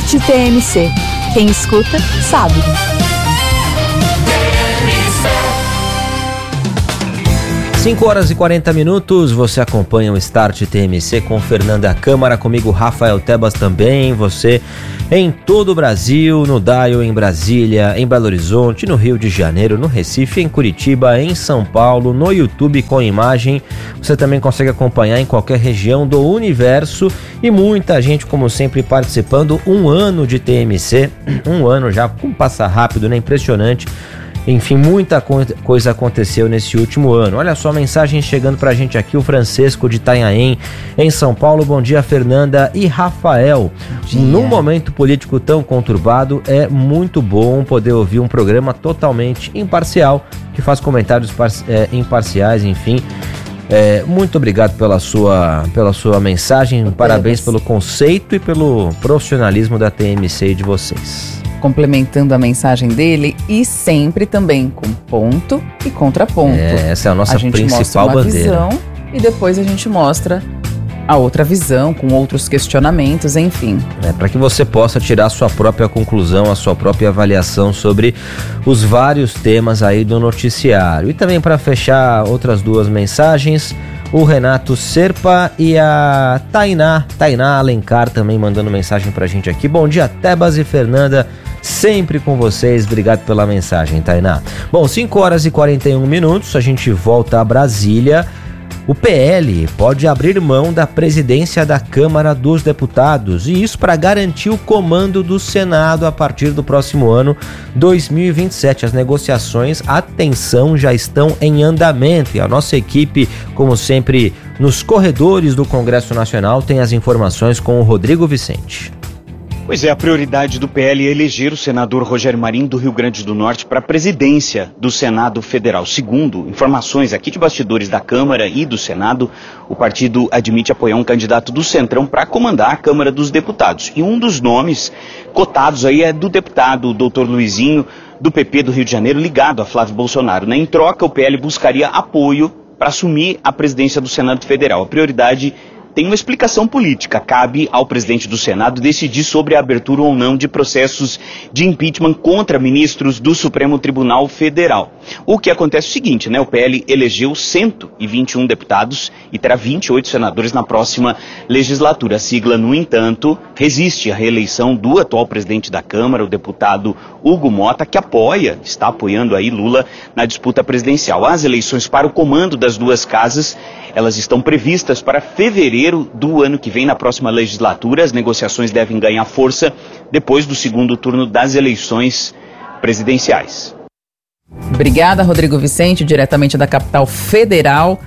TMC. Quem escuta, sabe. 5h40, você acompanha o Start TMC com Fernanda Câmara, comigo Rafael Tebas também, você em todo o Brasil, no Dial, em Brasília, em Belo Horizonte, no Rio de Janeiro, no Recife, em Curitiba, em São Paulo, no YouTube com imagem, você também consegue acompanhar em qualquer região do universo e muita gente, como sempre, participando. Um ano de TMC, um ano já, como passa rápido, né? Impressionante. Enfim, muita coisa aconteceu nesse último ano. Olha só a mensagem chegando pra gente aqui, o Francisco de Itanhaém, em São Paulo. Bom dia, Fernanda e Rafael. Num momento político tão conturbado, é muito bom poder ouvir um programa totalmente imparcial, que faz comentários imparciais, enfim. Muito obrigado pela sua mensagem, parabéns pelo conceito e pelo profissionalismo da TMC e de vocês. Complementando a mensagem dele e sempre também com ponto e contraponto. Essa é a nossa principal bandeira. A gente mostra uma visão e depois a gente mostra a outra visão com outros questionamentos, enfim. Para que você possa tirar a sua própria conclusão, a sua própria avaliação sobre os vários temas aí do noticiário. E também para fechar outras duas mensagens, o Renato Serpa e a Tainá Alencar também mandando mensagem pra gente aqui. Bom dia, Tebas e Fernanda, sempre com vocês, obrigado pela mensagem, Tainá. Bom, 5h41, a gente volta a Brasília. O PL pode abrir mão da presidência da Câmara dos Deputados, e isso para garantir o comando do Senado a partir do próximo ano 2027. As negociações, atenção, já estão em andamento e a nossa equipe, como sempre, nos corredores do Congresso Nacional, tem as informações com o Rodrigo Vicente. Pois é, a prioridade do PL é eleger o senador Rogério Marinho do Rio Grande do Norte para a presidência do Senado Federal. Segundo informações aqui de bastidores da Câmara e do Senado, o partido admite apoiar um candidato do Centrão para comandar a Câmara dos Deputados. E um dos nomes cotados aí é do deputado Dr. Luizinho, do PP do Rio de Janeiro, ligado a Flávio Bolsonaro. Em troca, o PL buscaria apoio para assumir a presidência do Senado Federal. A prioridade tem uma explicação política. Cabe ao presidente do Senado decidir sobre a abertura ou não de processos de impeachment contra ministros do Supremo Tribunal Federal. O que acontece é o seguinte, né? O PL elegeu 121 deputados e terá 28 senadores na próxima legislatura. A sigla, no entanto, resiste à reeleição do atual presidente da Câmara, o deputado Hugo Mota, que está apoiando aí Lula na disputa presidencial. As eleições para o comando das duas casas, elas estão previstas para fevereiro do ano que vem, na próxima legislatura. As negociações devem ganhar força depois do segundo turno das eleições presidenciais. Obrigada, Rodrigo Vicente, diretamente da capital federal.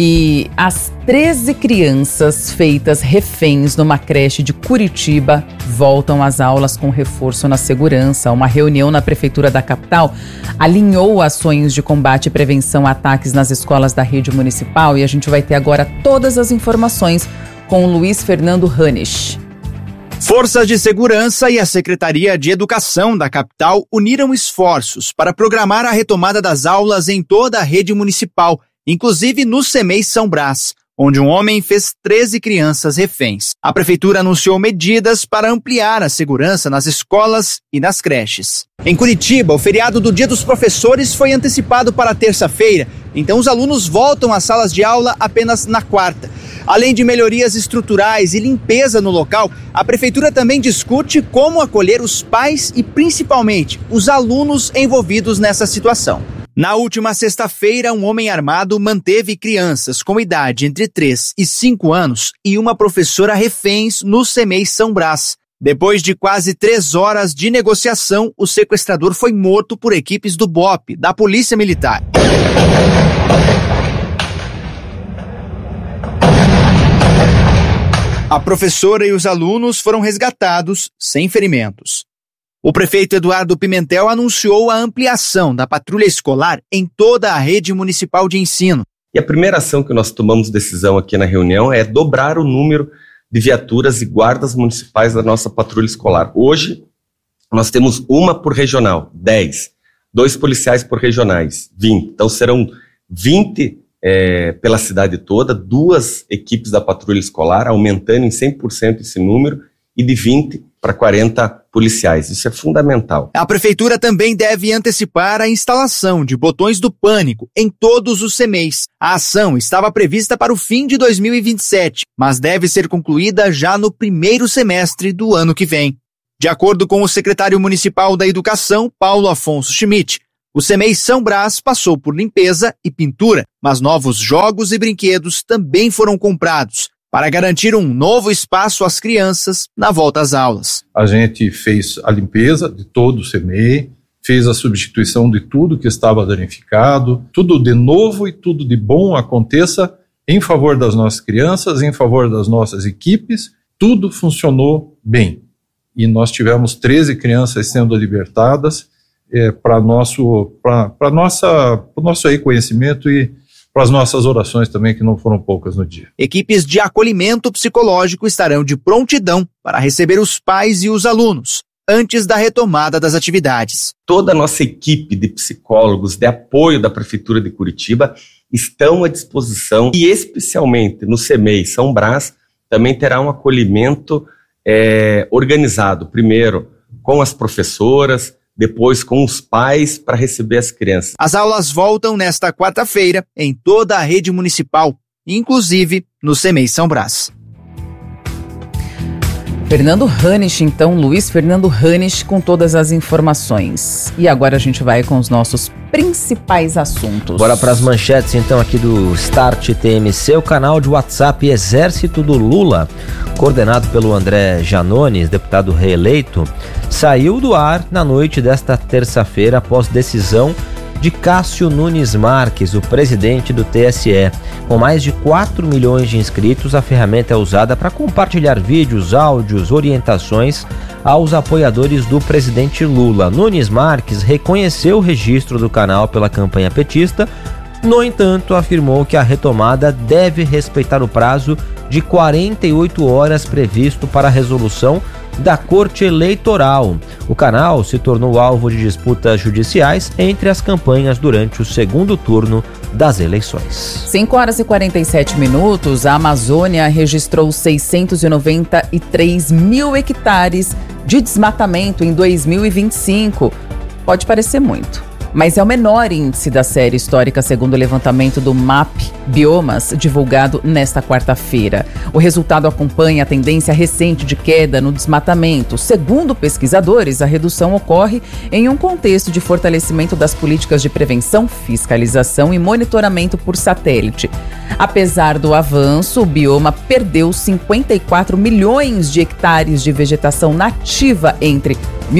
E as 13 crianças feitas reféns numa creche de Curitiba voltam às aulas com reforço na segurança. Uma reunião na prefeitura da capital alinhou ações de combate e prevenção a ataques nas escolas da rede municipal, e a gente vai ter agora todas as informações com o Luiz Fernando Hanisch. Forças de segurança e a Secretaria de Educação da capital uniram esforços para programar a retomada das aulas em toda a rede municipal, inclusive no CEMEI São Brás, onde um homem fez 13 crianças reféns. A prefeitura anunciou medidas para ampliar a segurança nas escolas e nas creches. Em Curitiba, o feriado do Dia dos Professores foi antecipado para terça-feira, então os alunos voltam às salas de aula apenas na quarta. Além de melhorias estruturais e limpeza no local, a prefeitura também discute como acolher os pais e, principalmente, os alunos envolvidos nessa situação. Na última sexta-feira, um homem armado manteve crianças com idade entre 3 e 5 anos e uma professora reféns no CEMEI São Brás. Depois de quase 3 horas de negociação, o sequestrador foi morto por equipes do BOPE, da Polícia Militar. A professora e os alunos foram resgatados sem ferimentos. O prefeito Eduardo Pimentel anunciou a ampliação da patrulha escolar em toda a rede municipal de ensino. E a primeira ação que nós tomamos decisão aqui na reunião é dobrar o número de viaturas e guardas municipais da nossa patrulha escolar. Hoje, nós temos uma por regional, 10. 2 policiais por regionais, 20. Então serão 20 pela cidade toda, 2 equipes da patrulha escolar, aumentando em 100% esse número, e de 20 para 40 policiais. Isso é fundamental. A prefeitura também deve antecipar a instalação de botões do pânico em todos os CMEIs. A ação estava prevista para o fim de 2027, mas deve ser concluída já no primeiro semestre do ano que vem. De acordo com o secretário municipal da Educação, Paulo Afonso Schmidt, o CMEI São Brás passou por limpeza e pintura, mas novos jogos e brinquedos também foram comprados para garantir um novo espaço às crianças na volta às aulas. A gente fez a limpeza de todo o CMEI, fez a substituição de tudo que estava danificado, tudo de novo e tudo de bom aconteça em favor das nossas crianças, em favor das nossas equipes, tudo funcionou bem. E nós tivemos 13 crianças sendo libertadas para o nosso reconhecimento e para as nossas orações também, que não foram poucas no dia. Equipes de acolhimento psicológico estarão de prontidão para receber os pais e os alunos antes da retomada das atividades. Toda a nossa equipe de psicólogos de apoio da Prefeitura de Curitiba estão à disposição e especialmente no CMEI São Brás também terá um acolhimento organizado, primeiro com as professoras, depois com os pais para receber as crianças. As aulas voltam nesta quarta-feira em toda a rede municipal, inclusive no CMEI São Brás. Fernando Hanisch, então, Luiz Fernando Hanisch com todas as informações. E agora a gente vai com os nossos principais assuntos. Bora para as manchetes então aqui do Start TMC, o canal de WhatsApp Exército do Lula, coordenado pelo André Janones, deputado reeleito, saiu do ar na noite desta terça-feira após decisão de Cássio Nunes Marques, o presidente do TSE. Com mais de 4 milhões de inscritos, a ferramenta é usada para compartilhar vídeos, áudios, orientações aos apoiadores do presidente Lula. Nunes Marques reconheceu o registro do canal pela campanha petista, no entanto, afirmou que a retomada deve respeitar o prazo de 48 horas previsto para a resolução da Corte Eleitoral. O canal se tornou alvo de disputas judiciais entre as campanhas durante o segundo turno das eleições. 5 horas e 47 minutos, a Amazônia registrou 693 mil hectares de desmatamento em 2025. Pode parecer muito, mas é o menor índice da série histórica segundo o levantamento do MAP Biomas, divulgado nesta quarta-feira. O resultado acompanha a tendência recente de queda no desmatamento. Segundo pesquisadores, a redução ocorre em um contexto de fortalecimento das políticas de prevenção, fiscalização e monitoramento por satélite. Apesar do avanço, o bioma perdeu 54 milhões de hectares de vegetação nativa entre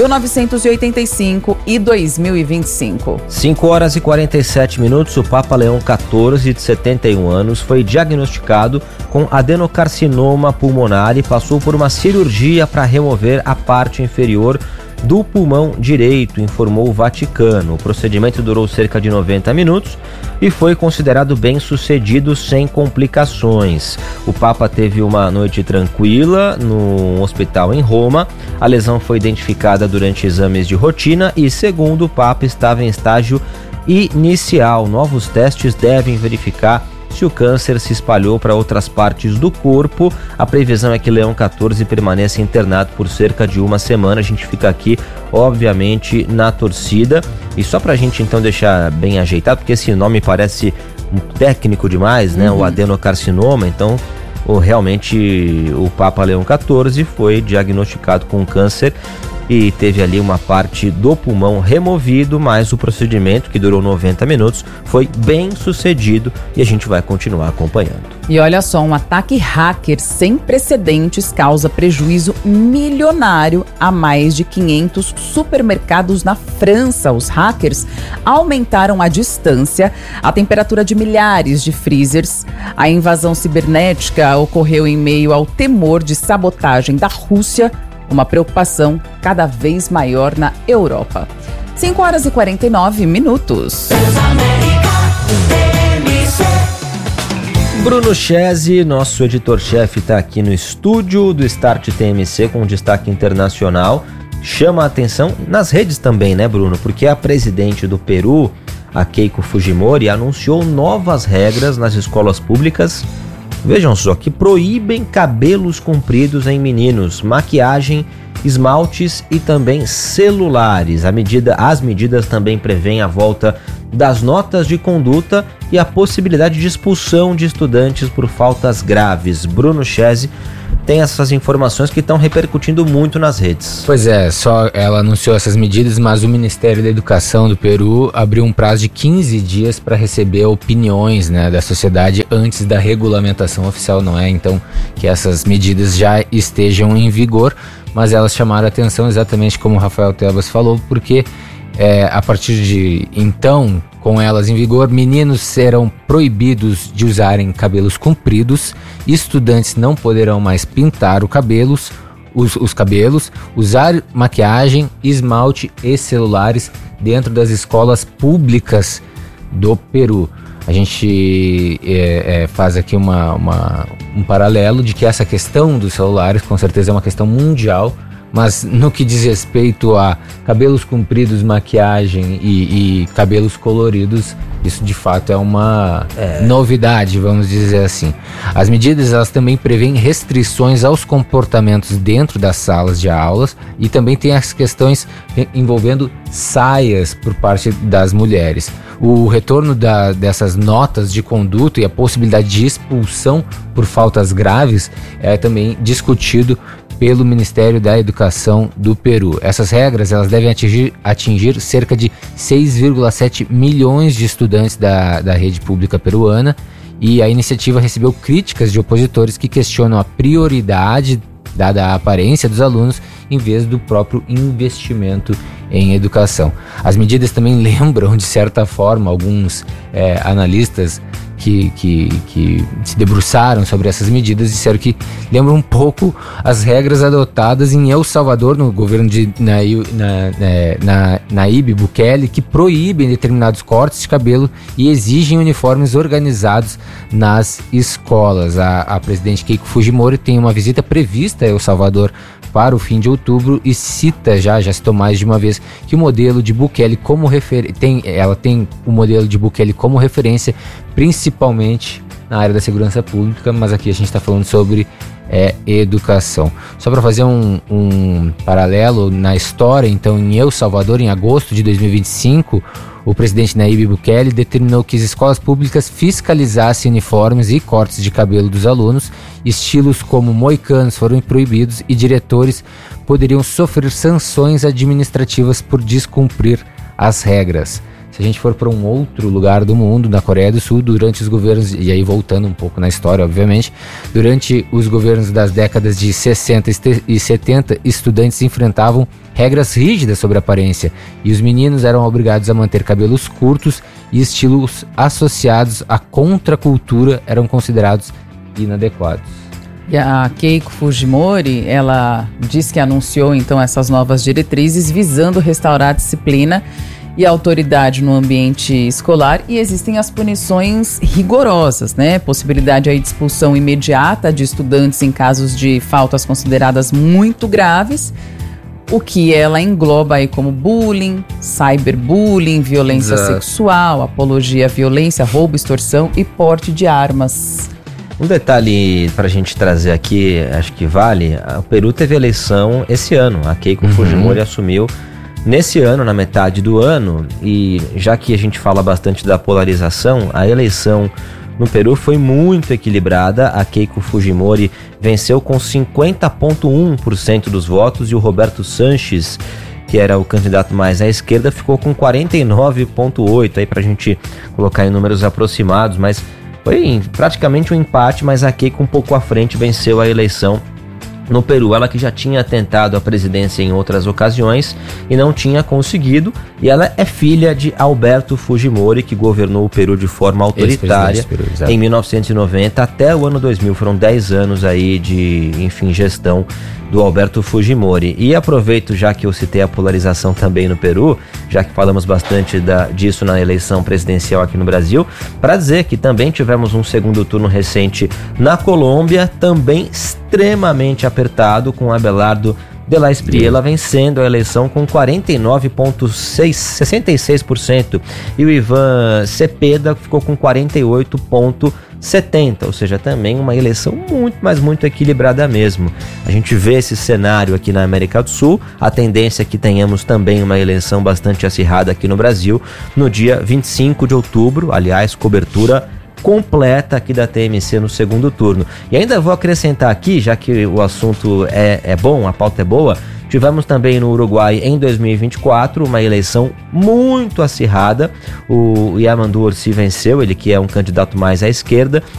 1985 e 2025. 5 horas e 47 minutos, o Papa Leão XIV, de 71 anos, foi diagnosticado com adenocarcinoma pulmonar e passou por uma cirurgia para remover a parte inferior do pulmão direito, informou o Vaticano. O procedimento durou cerca de 90 minutos e foi considerado bem sucedido sem complicações. O Papa teve uma noite tranquila no hospital em Roma. A lesão foi identificada durante exames de rotina e, segundo o Papa, estava em estágio inicial. Novos testes devem verificar se o câncer se espalhou para outras partes do corpo. A previsão é que Leão XIV permaneça internado por cerca de uma semana. A gente fica aqui, obviamente, na torcida. E só pra gente então deixar bem ajeitado, porque esse nome parece um técnico demais, né? O adenocarcinoma. Então, realmente, o Papa Leão XIV foi diagnosticado com câncer e teve ali uma parte do pulmão removido, mas o procedimento, que durou 90 minutos, foi bem sucedido e a gente vai continuar acompanhando. E olha só, um ataque hacker sem precedentes causa prejuízo milionário a mais de 500 supermercados na França. Os hackers aumentaram a distância, a temperatura de milhares de freezers. A invasão cibernética ocorreu em meio ao temor de sabotagem da Rússia, uma preocupação cada vez maior na Europa. 5 horas e 49 minutos. Bruno Chese, nosso editor-chefe, está aqui no estúdio do Start TMC com destaque internacional. Chama a atenção nas redes também, né, Bruno? Porque a presidente do Peru, a Keiko Fujimori, anunciou novas regras nas escolas públicas vejam só, que proíbem cabelos compridos em meninos, maquiagem, esmaltes e também celulares. As medidas também prevêem a volta das notas de conduta e a possibilidade de expulsão de estudantes por faltas graves. Bruno Chese tem essas informações que estão repercutindo muito nas redes. Pois é, só ela anunciou essas medidas, mas o Ministério da Educação do Peru abriu um prazo de 15 dias para receber opiniões, né, da sociedade antes da regulamentação oficial. Não é então que essas medidas já estejam em vigor, mas elas chamaram a atenção exatamente como o Rafael Tebas falou, porque a partir de então, com elas em vigor, meninos serão proibidos de usarem cabelos compridos, estudantes não poderão mais pintar os cabelos, usar maquiagem, esmalte e celulares dentro das escolas públicas do Peru. A gente faz aqui um paralelo de que essa questão dos celulares com certeza é uma questão mundial, mas no que diz respeito a cabelos compridos, maquiagem e cabelos coloridos, isso de fato é uma novidade, vamos dizer assim. As medidas elas também prevêem restrições aos comportamentos dentro das salas de aulas e também tem as questões envolvendo saias por parte das mulheres. O retorno dessas notas de conduta e a possibilidade de expulsão por faltas graves é também discutido pelo Ministério da Educação do Peru. Essas regras elas devem atingir cerca de 6,7 milhões de estudantes da rede pública peruana, e a iniciativa recebeu críticas de opositores que questionam a prioridade dada a aparência dos alunos em vez do próprio investimento em educação. As medidas também lembram, de certa forma, alguns analistas que se debruçaram sobre essas medidas disseram que lembram um pouco as regras adotadas em El Salvador, no governo de Nayib Bukele, que proíbem determinados cortes de cabelo e exigem uniformes organizados nas escolas. A presidente Keiko Fujimori tem uma visita prevista a El Salvador para o fim de outubro e já citou mais de uma vez que o modelo de Bukele ela tem o modelo de Bukele como referência, principalmente na área da segurança pública, mas aqui a gente está falando sobre educação. Só para fazer um paralelo na história, então em El Salvador, em agosto de 2025, o presidente Nayib Bukele determinou que as escolas públicas fiscalizassem uniformes e cortes de cabelo dos alunos, estilos como moicanos foram proibidos e diretores poderiam sofrer sanções administrativas por descumprir as regras. Se a gente for para um outro lugar do mundo, na Coreia do Sul, durante os governos, e aí voltando um pouco na história, obviamente, durante os governos das décadas de 60 e 70, estudantes enfrentavam regras rígidas sobre a aparência, e os meninos eram obrigados a manter cabelos curtos e estilos associados à contracultura eram considerados inadequados. E a Keiko Fujimori, ela diz que anunciou então essas novas diretrizes visando restaurar a disciplina e a autoridade no ambiente escolar, e existem as punições rigorosas, né? Possibilidade aí de expulsão imediata de estudantes em casos de faltas consideradas muito graves, o que ela engloba aí como bullying, cyberbullying, violência sexual, apologia à violência, roubo, extorsão e porte de armas. Um detalhe para a gente trazer aqui, acho que vale, o Peru teve eleição esse ano, a Keiko Fujimori assumiu nesse ano, na metade do ano, e já que a gente fala bastante da polarização, a eleição no Peru foi muito equilibrada. A Keiko Fujimori venceu com 50,1% dos votos e o Roberto Sanches, que era o candidato mais à esquerda, ficou com 49,8%, aí pra gente colocar em números aproximados, mas foi praticamente um empate, mas a Keiko um pouco à frente venceu a eleição no Peru. Ela que já tinha tentado a presidência em outras ocasiões e não tinha conseguido, e ela é filha de Alberto Fujimori, que governou o Peru de forma autoritária em 1990 até o ano 2000, foram 10 anos aí de, gestão do Alberto Fujimori. E aproveito, já que eu citei a polarização também no Peru, já que falamos bastante disso na eleição presidencial aqui no Brasil, para dizer que também tivemos um segundo turno recente na Colômbia, também extremamente apertado, com Abelardo de la Espriella vencendo a eleição com 49,66% e o Ivan Cepeda ficou com 48,7%. 70, ou seja, também uma eleição muito, mas muito equilibrada mesmo. A gente vê esse cenário aqui na América do Sul, a tendência é que tenhamos também uma eleição bastante acirrada aqui no Brasil, no dia 25 de outubro, aliás, cobertura completa aqui da TMC no segundo turno. E ainda vou acrescentar aqui, já que o assunto é bom, a pauta é boa, tivemos também no Uruguai em 2024 uma eleição muito acirrada. O Yamandu Orsi venceu, ele que é um candidato mais à esquerda,